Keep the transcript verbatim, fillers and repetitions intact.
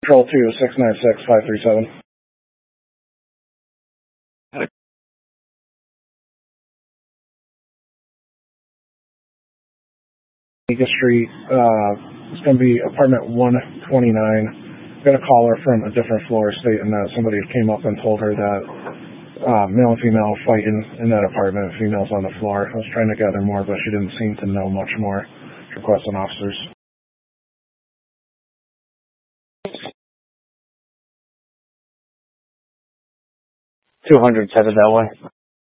Control two, six nine six, five three seven. Nika Street, uh, it's going to be apartment one twenty-nine. Got a caller from a different floor stating that somebody came up and told her that uh, male and female fighting in that apartment, females on the floor. I was trying to gather more, but she didn't seem to know much more. Requesting officers. two hundred headed that way.